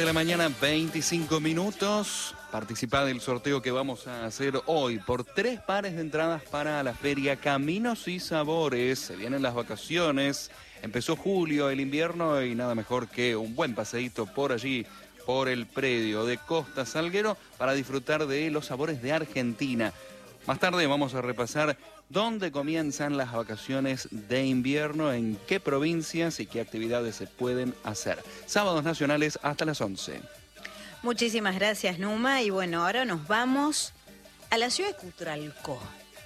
de la mañana, 25 minutos. Participa del sorteo que vamos a hacer hoy por 3 pares de entradas para la feria Caminos y Sabores. Se vienen las vacaciones, empezó julio, el invierno, y nada mejor que un buen paseíto por allí, por el predio de Costa Salguero, para disfrutar de los sabores de Argentina. Más tarde vamos a repasar dónde comienzan las vacaciones de invierno, en qué provincias y qué actividades se pueden hacer. Sábados nacionales hasta las 11. Muchísimas gracias, Numa. Y bueno, ahora nos vamos a la ciudad de Cutralcó,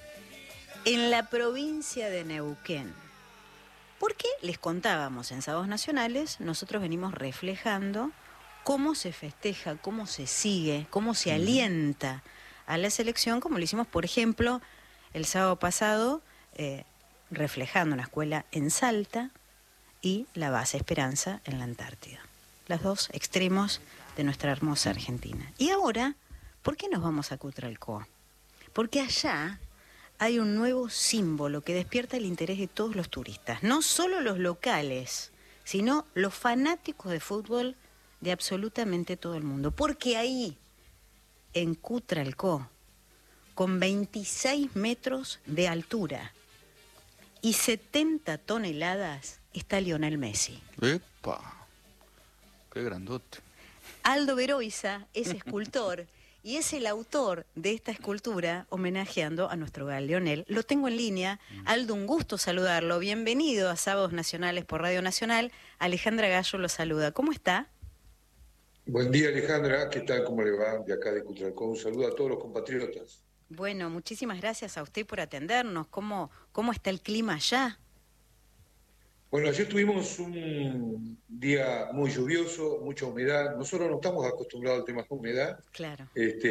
en la provincia de Neuquén. Porque les contábamos en Sábados Nacionales, nosotros venimos reflejando cómo se festeja, cómo se sigue, cómo se alienta a la selección, como lo hicimos, por ejemplo, el sábado pasado, reflejando una escuela en Salta y la base Esperanza en la Antártida. Los dos extremos de nuestra hermosa Argentina. Y ahora, ¿por qué nos vamos a Cutralcó? Porque allá hay un nuevo símbolo que despierta el interés de todos los turistas, no solo los locales, sino los fanáticos de fútbol de absolutamente todo el mundo. Porque ahí, en Cutralcó, con 26 metros de altura y 70 toneladas, está Lionel Messi. ¡Epa! ¡Qué grandote! Aldo Veroiza es escultor y es el autor de esta escultura homenajeando a nuestro gal Lionel. Lo tengo en línea. Aldo, un gusto saludarlo. Bienvenido a Sábados Nacionales por Radio Nacional. Alejandra Gallo lo saluda. ¿Cómo está? Buen día, Alejandra. ¿Qué tal? ¿Cómo le va? De acá de Cutralcó. Un saludo a todos los compatriotas. Bueno, muchísimas gracias a usted por atendernos. ¿Cómo está el clima allá? Bueno, ayer tuvimos un día muy lluvioso, mucha humedad. Nosotros no estamos acostumbrados al tema de humedad. Claro.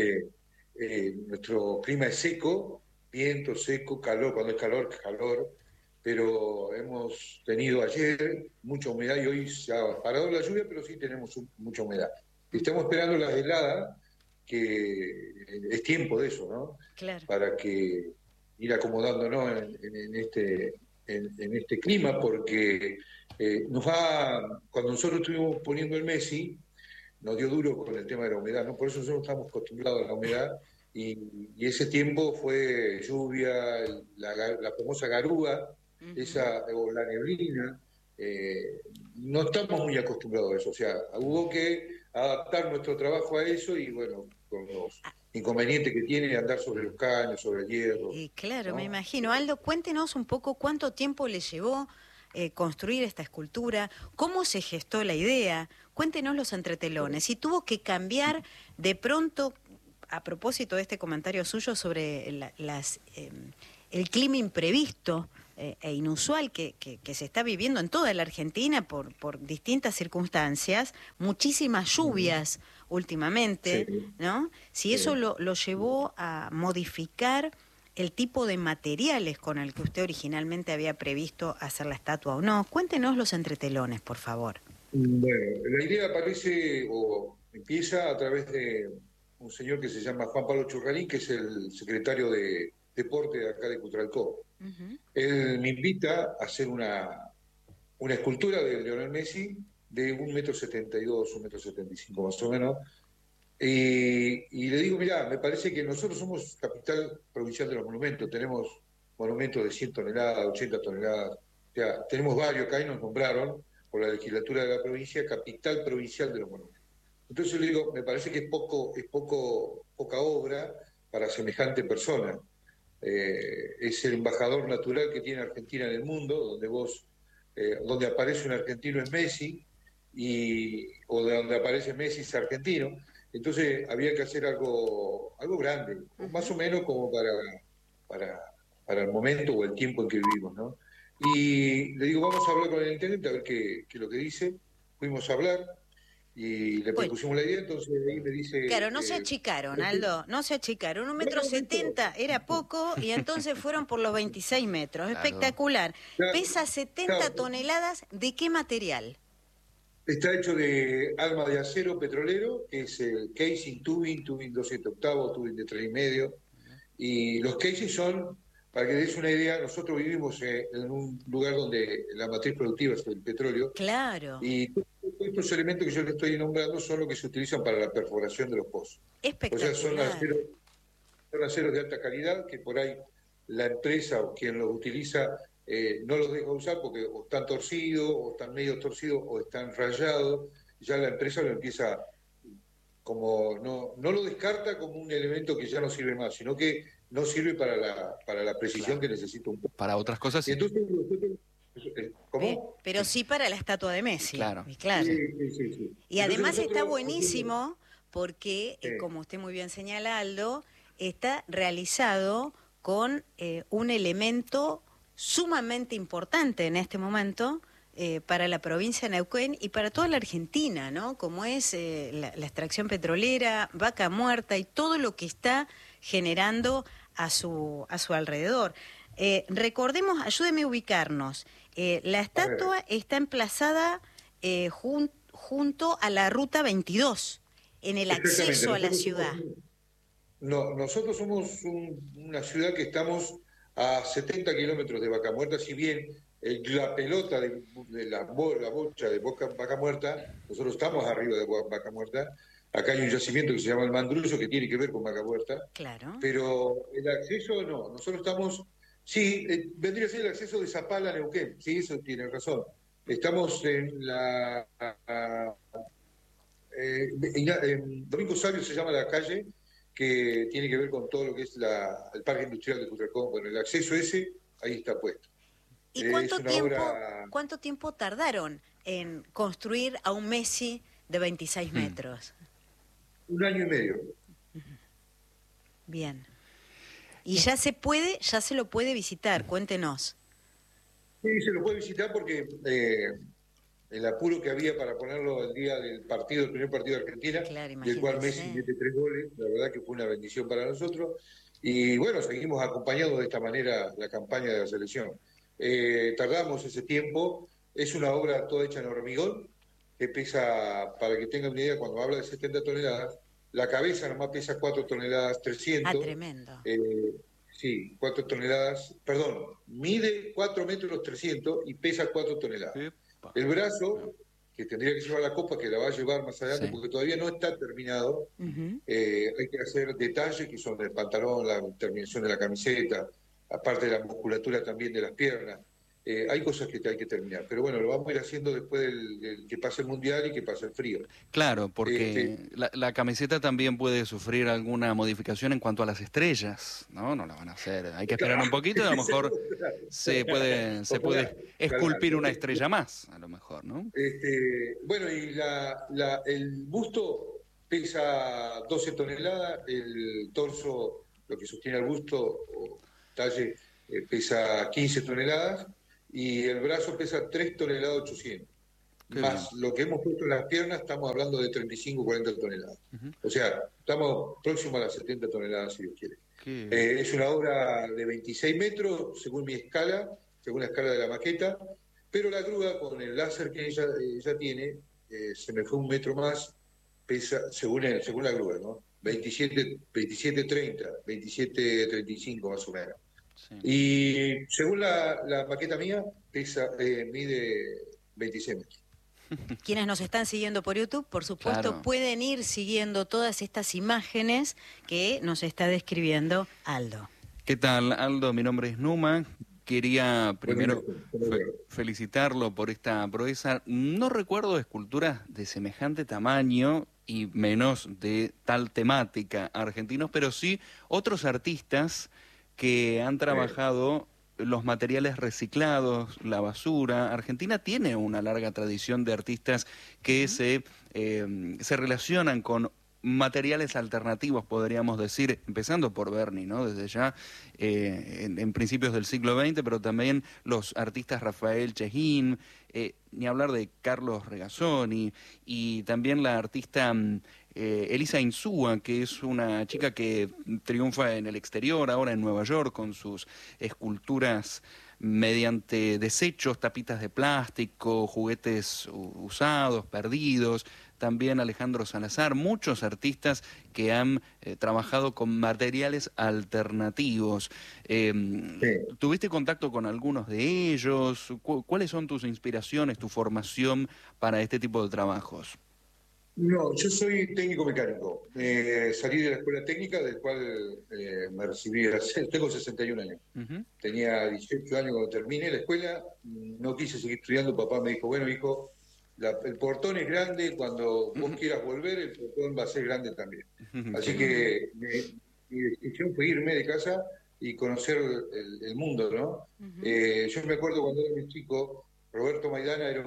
Nuestro clima es seco, viento seco, calor, cuando es calor, calor. Pero hemos tenido ayer mucha humedad y hoy se ha parado la lluvia, pero sí tenemos mucha humedad. Estamos esperando las heladas, que es tiempo de eso, ¿no? Claro. Para que ir acomodándonos en este clima, porque cuando nosotros estuvimos poniendo el Messi, nos dio duro con el tema de la humedad, ¿no? Por eso nosotros estamos acostumbrados a la humedad, y ese tiempo fue lluvia, la famosa garúa, o la neblina. No estamos muy acostumbrados a eso, o sea, hubo que adaptar nuestro trabajo a eso, y bueno, con los inconvenientes que tiene andar sobre los caños, sobre el hierro. Claro, ¿no? me imagino. Aldo, cuéntenos un poco cuánto tiempo le llevó construir esta escultura, cómo se gestó la idea, cuéntenos los entretelones. Si tuvo que cambiar de pronto, a propósito de este comentario suyo sobre el clima imprevisto e inusual que se está viviendo en toda la Argentina por distintas circunstancias, muchísimas lluvias últimamente, Sí. ¿no? Si eso lo llevó a modificar el tipo de materiales con el que usted originalmente había previsto hacer la estatua o no. Cuéntenos los entretelones, por favor. Bueno, la idea aparece o empieza a través de un señor que se llama Juan Pablo Churrarín, que es el secretario de Deporte de acá de Cutralcó. Él me invita a hacer una escultura de Lionel Messi de 1,72 m, 1,75 m más o menos. Y le digo, mirá, me parece que nosotros somos capital provincial de los monumentos, tenemos monumentos de 100 toneladas, 80 toneladas, o sea, tenemos varios, acá y nos nombraron por la legislatura de la provincia capital provincial de los monumentos. Entonces le digo, me parece que es poca obra para semejante persona. Es el embajador natural que tiene Argentina en el mundo, donde aparece un argentino es Messi, o de donde aparece Messi es argentino. Entonces había que hacer algo grande, más o menos como para el momento o el tiempo en que vivimos, ¿no? Y le digo, vamos a hablar con el intendente a ver qué es lo que dice. Fuimos a hablar y le propusimos la idea, entonces ahí me dice... Claro, no se achicaron, Aldo, no se achicaron. 1,70 m era poco y entonces fueron por los 26 metros. Claro. Espectacular. Claro. Pesa 70 toneladas. ¿De qué material? Está hecho de alma de acero petrolero, que es el casing, tubing 2/7, tubing de 3,5. Y los casing son, para que des una idea, nosotros vivimos en un lugar donde la matriz productiva es el petróleo. Claro. Y estos elementos que yo le estoy nombrando son los que se utilizan para la perforación de los pozos. O sea, son aceros de alta calidad que por ahí la empresa o quien los utiliza no los deja usar porque o están torcidos, o están medio torcidos, o están rayados. Ya la empresa lo empieza como, no lo descarta como un elemento que ya no sirve más, sino que no sirve para la precisión que necesita un poco. Para otras cosas sí. Y entonces, ¿cómo? Pero sí para la estatua de Messi. Claro. Claro. Sí. Y además está buenísimo porque, como usted muy bien señala, Aldo, está realizado con un elemento sumamente importante en este momento para la provincia de Neuquén y para toda la Argentina, ¿no? Como es la extracción petrolera, Vaca Muerta y todo lo que está generando a su alrededor. Recordemos, ayúdeme a ubicarnos, la estatua está emplazada junto a la Ruta 22, en el acceso a la ciudad. Nosotros somos una ciudad que estamos a 70 kilómetros de Vaca Muerta, si bien la pelota de la bocha de Vaca Muerta, nosotros estamos arriba de Vaca Muerta. Acá hay un yacimiento que se llama el Mandrullo, que tiene que ver con Vaca Muerta. Claro. Pero el acceso no, nosotros estamos, sí, vendría a ser el acceso de Zapala a Neuquén, sí, eso tiene razón. Estamos en la... Domingo Sabio se llama la calle, que tiene que ver con todo lo que es el Parque Industrial de Cutralcó. Bueno, el acceso ese, ahí está puesto. ¿Y cuánto tiempo tardaron en construir a un Messi de 26 metros? 1 año y medio. Bien. Y ya se lo puede visitar, cuéntenos. Sí, se lo puede visitar porque el apuro que había para ponerlo el día del primer partido de Argentina, claro, del cual Messi mete 3 goles, la verdad que fue una bendición para nosotros. Y bueno, seguimos acompañando de esta manera la campaña de la selección. Tardamos ese tiempo, es una obra toda hecha en hormigón, que pesa, para que tengan una idea, cuando habla de 70 toneladas, la cabeza nomás pesa 4 toneladas 300. Ah, tremendo. Sí, 4 toneladas, perdón, mide 4 metros 300 y pesa 4 toneladas. Epa. El brazo, que tendría que llevar la copa, que la va a llevar más adelante, porque todavía no está terminado, hay que hacer detalles que son del pantalón, la terminación de la camiseta, aparte de la musculatura también de las piernas. Hay cosas que hay que terminar, pero bueno, lo vamos a ir haciendo después del que pase el Mundial y que pase el frío. Claro, porque la camiseta también puede sufrir alguna modificación en cuanto a las estrellas, ¿no? No la van a hacer, hay que esperar un poquito y a lo mejor se puede esculpir una estrella más, a lo mejor, ¿no? Bueno, y el busto pesa 12 toneladas, el torso, lo que sostiene el busto, o talle, pesa 15 toneladas, y el brazo pesa 3 toneladas 800. Más lo que hemos puesto en las piernas, estamos hablando de 35 o 40 toneladas. O sea, estamos próximos a las 70 toneladas, si Dios quiere. Es una obra de 26 metros, según mi escala, según la escala de la maqueta, pero la grúa, con el láser que ella tiene, se me fue 1 metro más, pesa, según la grúa, ¿no? 27.30, 27.35 más o menos. Sí. Y según la maqueta mía, mide 26 metros. Quienes nos están siguiendo por YouTube, por supuesto, pueden ir siguiendo todas estas imágenes que nos está describiendo Aldo. ¿Qué tal, Aldo? Mi nombre es Numa. Quería primero felicitarlo por esta proeza. No recuerdo esculturas de semejante tamaño y menos de tal temática argentinos, pero sí otros artistas que han trabajado los materiales reciclados, la basura. Argentina tiene una larga tradición de artistas que se relacionan con materiales alternativos, podríamos decir, empezando por Berni, ¿no? Desde ya, en principios del siglo XX, pero también los artistas Rafael Chejín, ni hablar de Carlos Regazzoni, y también la artista Elisa Insúa, que es una chica que triunfa en el exterior, ahora en Nueva York, con sus esculturas mediante desechos, tapitas de plástico, juguetes usados, perdidos, también Alejandro Salazar, muchos artistas que han trabajado con materiales alternativos. ¿Tuviste contacto con algunos de ellos? ¿Cuáles son tus inspiraciones, tu formación para este tipo de trabajos? No, yo soy técnico mecánico. Salí de la escuela técnica, del cual me recibí, tengo 61 años. Tenía 18 años cuando terminé la escuela, no quise seguir estudiando, papá me dijo, bueno hijo, el portón es grande, cuando vos quieras volver, el portón va a ser grande también. Así que mi decisión fue irme de casa y conocer el mundo, ¿no? Yo me acuerdo cuando era muy chico, Roberto Maidana era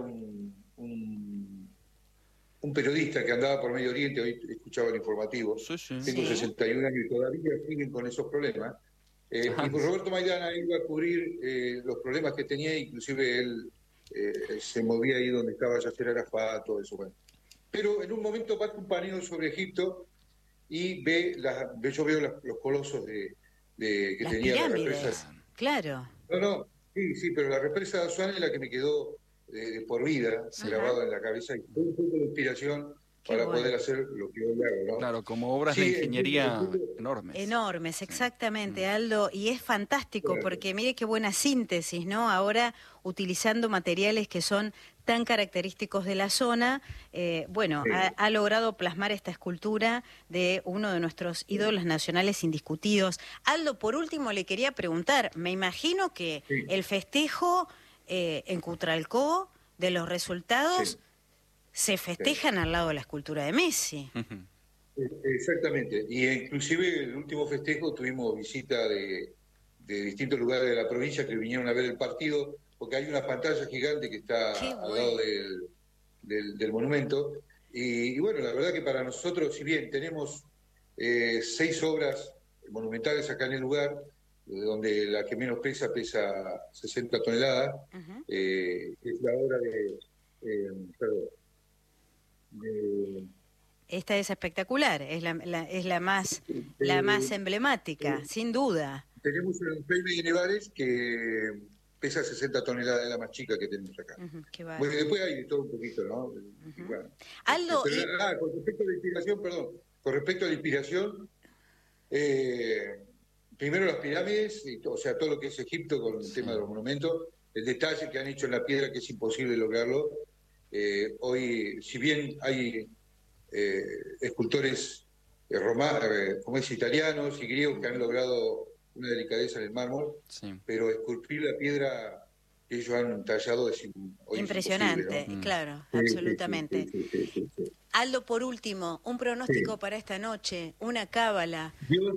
un periodista que andaba por Medio Oriente, hoy escuchaba el informativo, tengo 61 años y todavía siguen con esos problemas, y pues Roberto Maidana iba a cubrir los problemas que tenía, inclusive él se movía ahí donde estaba Yasser Arafat, todo eso. Bueno. Pero en un momento pasa un paneo sobre Egipto y yo veo los colosos que las tenía pirámides, la represa. Claro. No, sí, pero la represa de Asuán es la que me quedó de por vida, grabado en la cabeza, y fue un poco de inspiración para poder hacer lo que hoy hago, ¿no? Claro, como obras de ingeniería enormes. Enormes, exactamente, Aldo, y es fantástico porque mire qué buena síntesis, ¿no? Ahora utilizando materiales que son tan característicos de la zona, ha logrado plasmar esta escultura de uno de nuestros ídolos nacionales indiscutidos. Aldo, por último le quería preguntar, me imagino que el festejo en Cutralcó de los resultados se festejan al lado de la escultura de Messi. Exactamente, y inclusive el último festejo tuvimos visita de distintos lugares de la provincia que vinieron a ver el partido, porque hay una pantalla gigante que está al lado del monumento, y bueno, la verdad que para nosotros, si bien tenemos 6 obras monumentales acá en el lugar, donde la que menos pesa 60 toneladas, es la obra Esta es espectacular, es la más emblemática, sin duda. Tenemos el Jaime de Nevares que pesa 60 toneladas, es la más chica que tenemos acá. Bueno, después hay de todo un poquito, ¿no? Bueno, Aldo, con respecto a la inspiración, con respecto a la inspiración, primero las pirámides, o sea, todo lo que es Egipto con el tema de los monumentos, el detalle que han hecho en la piedra que es imposible lograrlo. Hoy, si bien hay escultores como es italianos y griegos que han logrado una delicadeza en el mármol, pero esculpir la piedra que ellos han tallado es impresionante, ¿no? Claro, absolutamente. Sí. Aldo, por último, un pronóstico para esta noche, una cábala.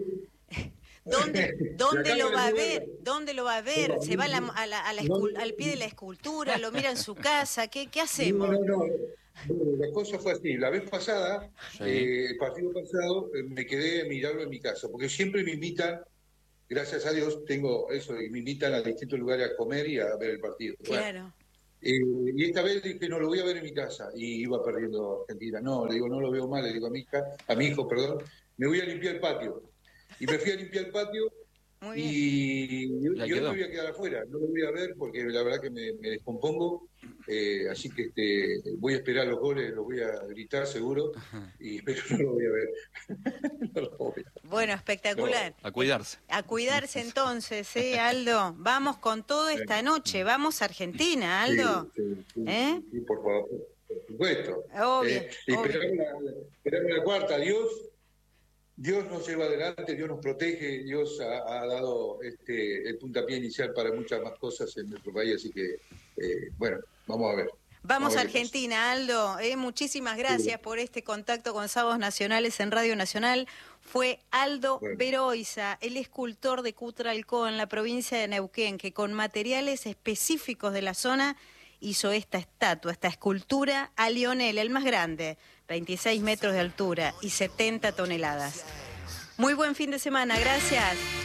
¿Dónde lo va a ver? ¿Dónde lo va a ver? ¿Se va al pie de la escultura? ¿Lo mira en su casa? ¿Qué hacemos? No. La cosa fue así. La vez pasada, el partido pasado, me quedé a mirarlo en mi casa, porque siempre me invitan, gracias a Dios, tengo eso, y me invitan a distintos lugares a comer y a ver el partido. Claro. Bueno, y esta vez dije, no, lo voy a ver en mi casa, y iba perdiendo Argentina. No, le digo, no lo veo mal, le digo a mi hijo, me voy a limpiar el patio. Y me fui a limpiar el patio. Y yo me voy a quedar afuera, no lo voy a ver porque la verdad que me descompongo, así que voy a esperar los goles, los voy a gritar seguro, pero no lo voy a ver. No lo voy a ver. Bueno, espectacular. No, a cuidarse. A cuidarse entonces, Aldo. Vamos con todo esta noche, vamos a Argentina, Aldo. Sí, por favor, por supuesto. Obvio. Esperamos la cuarta, Dios nos lleva adelante, Dios nos protege, Dios ha dado el puntapié inicial para muchas más cosas en nuestro país, así que, bueno, vamos a ver. Vamos a Argentina, Aldo. Muchísimas gracias por este contacto con Sábados Nacionales en Radio Nacional. Fue Aldo Beroiza, el escultor de Cutralcó en la provincia de Neuquén, que con materiales específicos de la zona hizo esta estatua, esta escultura a Lionel, el más grande, 26 metros de altura y 70 toneladas. Muy buen fin de semana, gracias.